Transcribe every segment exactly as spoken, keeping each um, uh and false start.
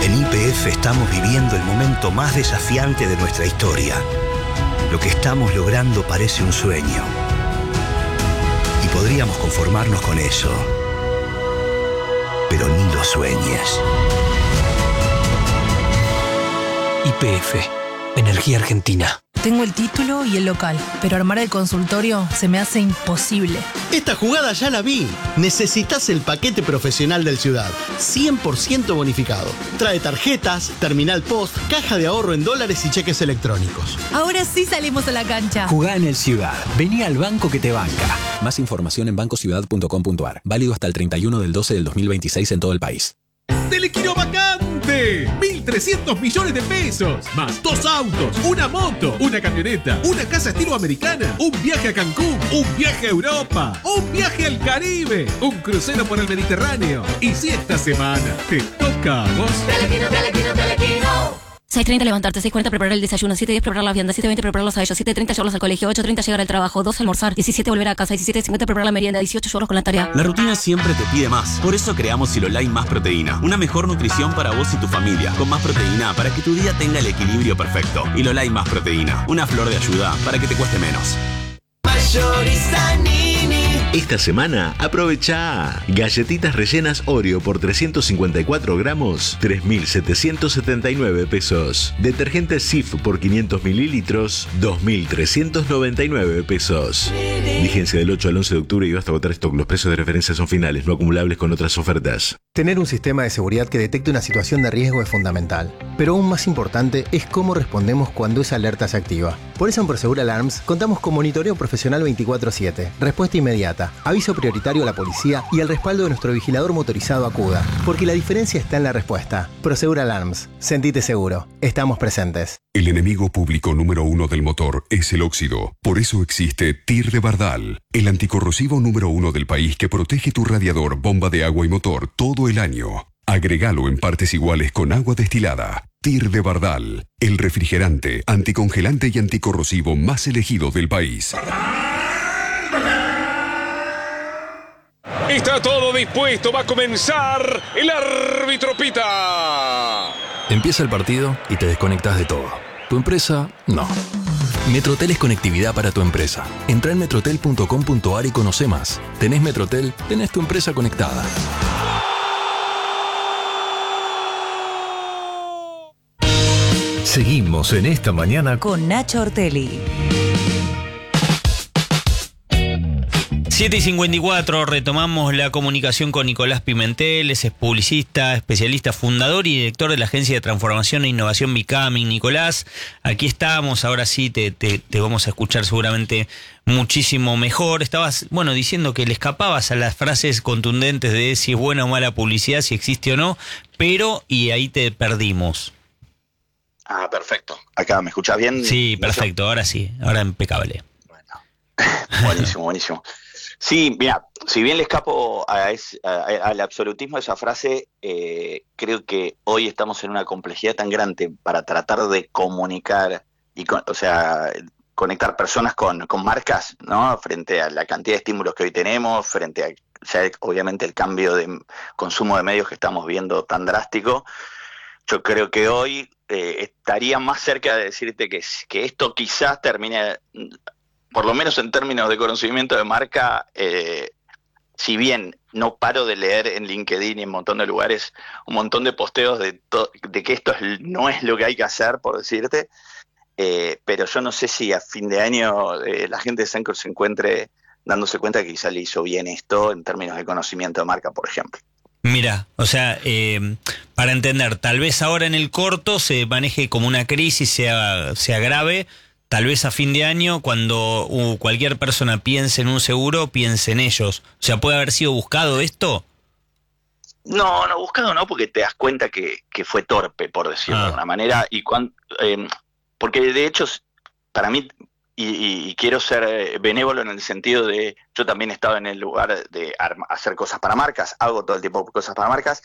En Y P F estamos viviendo el momento más desafiante de nuestra historia. Lo que estamos logrando parece un sueño. Y podríamos conformarnos con eso. Pero ni lo sueñes. Y P F, Energía Argentina. Tengo el título y el local, pero armar el consultorio se me hace imposible. Esta jugada ya la vi. Necesitas el paquete profesional del Ciudad. cien por ciento bonificado. Trae tarjetas, terminal post, caja de ahorro en dólares y cheques electrónicos. Ahora sí salimos a la cancha. Jugá en el Ciudad. Vení al banco que te banca. Más información en bancociudad punto com punto a r. Válido hasta el treinta y uno del doce del dos mil veintiséis en todo el país. ¡Telequino vacante! mil trescientos millones de pesos. Más dos autos, una moto, una camioneta, una casa estilo americana, un viaje a Cancún, un viaje a Europa, un viaje al Caribe, un crucero por el Mediterráneo. Y si esta semana te toca a vos... Telequino, telequino, telequino. seis treinta levantarte, seis cuarenta preparar el desayuno, siete diez preparar la vianda, siete veinte prepararlos a ellos, siete treinta llevarlos al colegio, ocho treinta llegar al trabajo, doce almorzar, diecisiete volver a casa, diecisiete cincuenta preparar la merienda, dieciocho llevarlos con la tarea. La rutina siempre te pide más. Por eso creamos Silolai Más Proteína. Una mejor nutrición para vos y tu familia. Con más proteína para que tu día tenga el equilibrio perfecto. Hilolai Más Proteína. Una flor de ayuda para que te cueste menos. Mayorista Nini. Esta semana aprovecha galletitas rellenas Oreo por trescientos cincuenta y cuatro gramos, tres mil setecientos setenta y nueve pesos. Detergente Cif por quinientos mililitros, dos mil trescientos noventa y nueve pesos. Vigencia del ocho al once de octubre y basta agotar stock. Los precios de referencia son finales, no acumulables con otras ofertas. Tener un sistema de seguridad que detecte una situación de riesgo es fundamental. Pero aún más importante es cómo respondemos cuando esa alerta se activa. Por eso en Prosegur Alarms contamos con monitoreo profesional veinticuatro siete, respuesta inmediata, aviso prioritario a la policía y el respaldo de nuestro vigilador motorizado Acuda. Porque la diferencia está en la respuesta. Prosegur Alarms. Sentite seguro. Estamos presentes. El enemigo público número uno del motor es el óxido. Por eso existe T I R de Bardal, el anticorrosivo número uno del país que protege tu radiador, bomba de agua y motor todo el año. Agregalo en partes iguales con agua destilada. T I R de Bardal, el refrigerante, anticongelante y anticorrosivo más elegido del país. Está todo dispuesto, va a comenzar. El árbitro pita. Empieza el partido y te desconectas de todo. ¿Tu empresa? No. Metrotel es conectividad para tu empresa. Entra en metrotel punto com punto a r y conoce más. Tenés Metrotel, tenés tu empresa conectada. Seguimos en esta mañana con Nacho Ortelli. siete y cincuenta y cuatro, retomamos la comunicación con Nicolás Pimentel, es publicista, especialista, fundador y director de la Agencia de Transformación e Innovación Becoming. Nicolás, aquí estamos, ahora sí te, te, te vamos a escuchar seguramente muchísimo mejor. Estabas, bueno, diciendo que le escapabas a las frases contundentes de si es buena o mala publicidad, si existe o no, pero, y ahí te perdimos. Ah, perfecto. Acá, ¿me escuchas bien? Sí, perfecto, ahora sí, ahora impecable. Bueno. Buenísimo, buenísimo. Sí, mira, si bien le escapo a es, a, al absolutismo de esa frase, eh, creo que hoy estamos en una complejidad tan grande para tratar de comunicar, y con, o sea, conectar personas con, con marcas, ¿no? Frente a la cantidad de estímulos que hoy tenemos, frente a, ya, obviamente, el cambio de consumo de medios que estamos viendo tan drástico. Yo creo que hoy eh, estaría más cerca de decirte que, que esto quizás termine... por lo menos en términos de conocimiento de marca, eh, si bien no paro de leer en LinkedIn y en un montón de lugares un montón de posteos de, to- de que esto es, no es lo que hay que hacer, por decirte, eh, pero yo no sé si a fin de año eh, la gente de Sencor se encuentre dándose cuenta que quizá le hizo bien esto en términos de conocimiento de marca, por ejemplo. Mira, o sea, eh, para entender, tal vez ahora en el corto se maneje como una crisis, sea, sea grave. Tal vez a fin de año, cuando uh, cualquier persona piense en un seguro, piense en ellos. O sea, ¿puede haber sido buscado esto? No, no, buscado no, porque te das cuenta que, que fue torpe, por decirlo ah. de alguna manera. y cuan, eh, Porque de hecho, para mí, y, y, y quiero ser benévolo en el sentido de, yo también he estado en el lugar de arma, hacer cosas para marcas, hago todo el tiempo cosas para marcas,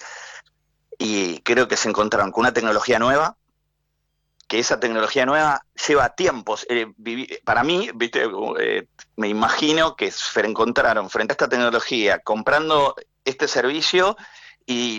y creo que se encontraron con una tecnología nueva, que esa tecnología nueva lleva tiempos. Eh, viví, para mí, viste, eh, me imagino que se encontraron frente a esta tecnología comprando este servicio y